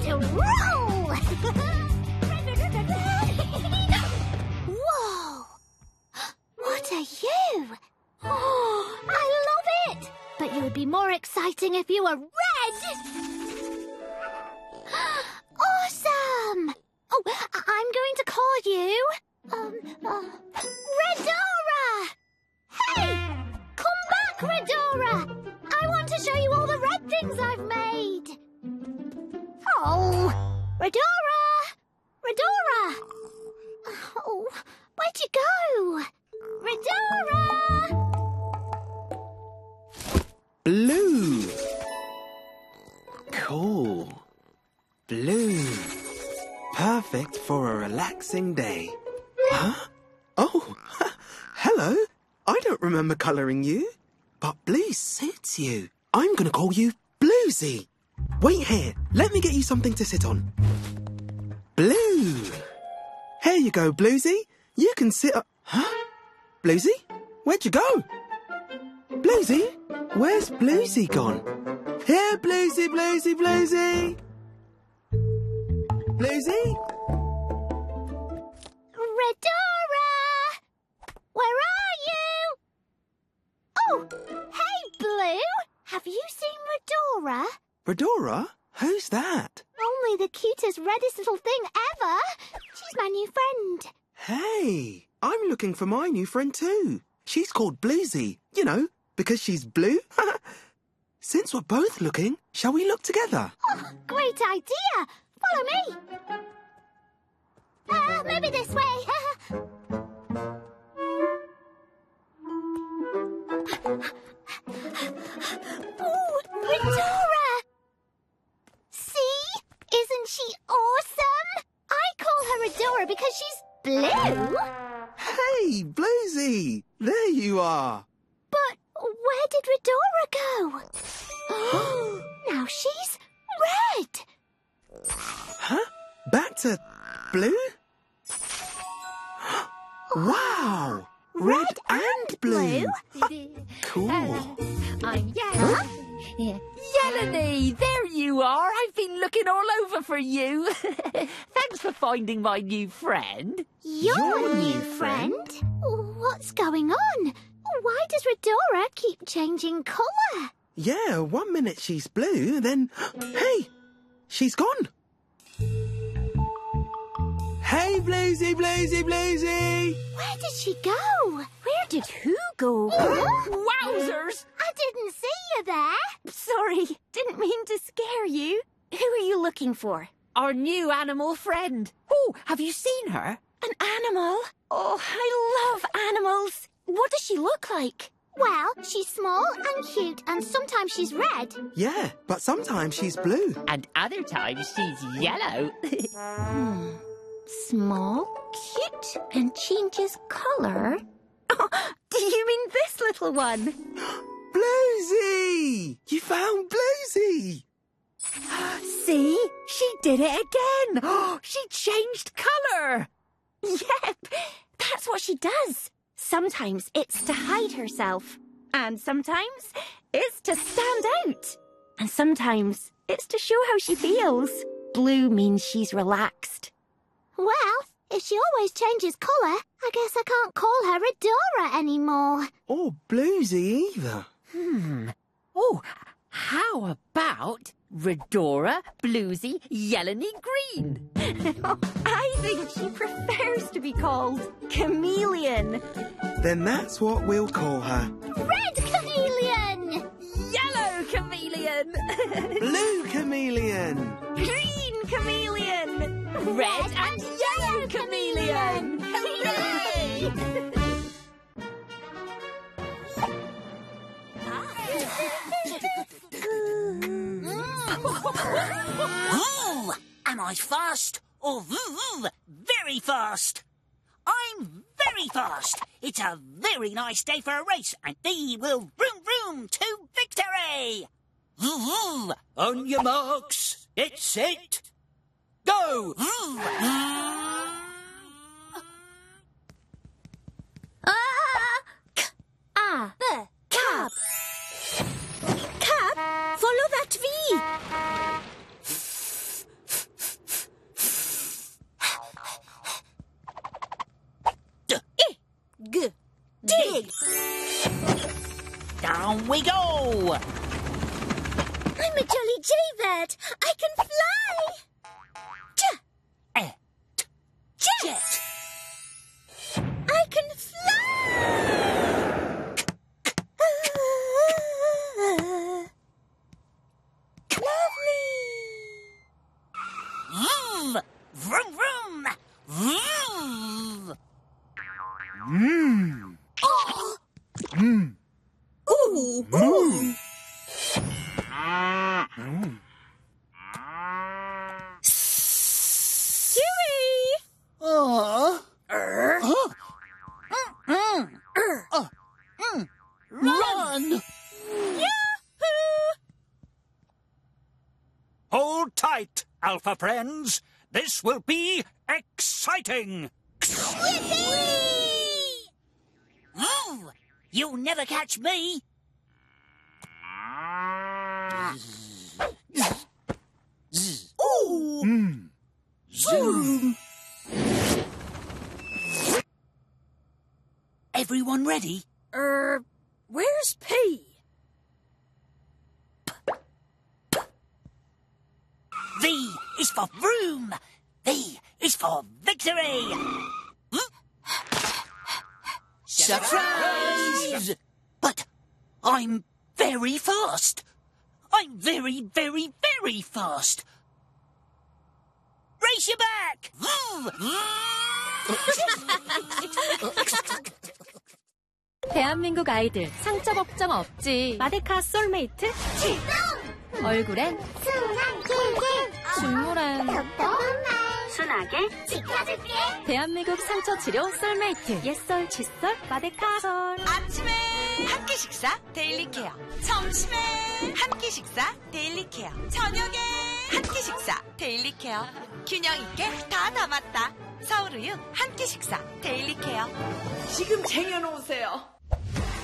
to roll! Whoa! What are you? Oh, I love it! But you would be more exciting if you were red! Awesome! Oh, I'm going to call you... Redora! Hey! Come back, Redora! I want to show you all the red things I've made! Oh! Redora! Redora! Oh, where'd you go? Redora! Blue. Cool. Blue. Perfect for a relaxing day. Huh? Oh, hello. I don't remember colouring you, but blue suits you. I'm going to call you Bluesy. Wait here. Let me get you something to sit on. Blue. Here you go, Bluesy. You can sit up... Huh? Bluesy? Where'd you go? Bluesy? Where's Bluesy gone? Here, Bluesy, Bluesy, Bluesy. Bluesy? Redora! Where are you? Oh, hey, Blue! Have you seen Redora? Redora? Who's that? Only the cutest, reddest little thing ever. She's my new friend. Hey, I'm looking for my new friend too. She's called Bluesy, you know, because she's blue. Since we're both looking, shall we look together? Oh, great idea! Follow me. Maybe this way. Oh, Redora! See? Isn't she awesome? I call her Redora because she's blue. Hey, Bluesy! There you are. But where did Redora go? Now she's red. Huh? Back to blue? Wow! Red and blue. Cool. I'm Yellow. Yellowy, there you are. I've been looking all over for you. Thanks for finding my new friend. Your new friend? What's going on? Why does Redora keep changing colour? Yeah, 1 minute she's blue, then... Hey! She's gone. Hey, Bluesy, Bluesy, Bluesy! Where did she go? Where did who go? Wowzers! I didn't see you there. Sorry, didn't mean to scare you. Who are you looking for? Our new animal friend. Oh, have you seen her? An animal? Oh, I love animals. What does she look like? Well, she's small and cute, and sometimes she's red. Yeah, but sometimes she's blue. And other times she's yellow. Small, cute, and changes colour. Oh, do you mean this little one? Bluesy! You found Bluesy! See? She did it again! Oh, she changed colour! Yep, that's what she does. Sometimes it's to hide herself. And sometimes it's to stand out. And sometimes it's to show how she feels. Blue means she's relaxed. Well, if she always changes colour, I guess I can't call her Redora anymore. Or Bluesy either. Oh, how about Redora, Bluesy, Yellowy Green? I think she prefers to be called Chameleon. Then that's what we'll call her. Red Chameleon! Yellow Chameleon! Blue Chameleon! Green Chameleon! Red and Yellow Chameleon! Hooray! Ooh, am I fast? Or very fast? I'm very fast. It's a very nice day for a race, and we will vroom to victory. On your marks, get set, go. Cab! Cab, follow that V! we go! I'm a jolly jaybird. I can fly. Jet. I can fly. Lovely. Vroom, vroom! Vroom! Ooh. Run! Hold tight, Alpha friends. This will be exciting. Ooh, you'll never catch me. Zoom. Everyone ready? Where's P? V is for vroom. V is for victory. Surprise! But I'm very fast. I'm very, very, very fast. Race you back! 대한민국 아이들 상처 걱정 없지. 마데카 솔메이트 얼굴엔 순한 길게. 중물엔 똑똑한 순하게 지켜줄게. 대한민국 상처 치료 솔메이트 옛설 칫솔 마데카 솔. 아침에 한 끼 식사 데일리 케어, 점심에 한 끼 식사 데일리 케어, 저녁에 한 끼 식사 데일리 케어. 균형 있게 다 담았다. 서울우유 한 끼 식사 데일리 케어. 지금 쟁여놓으세요.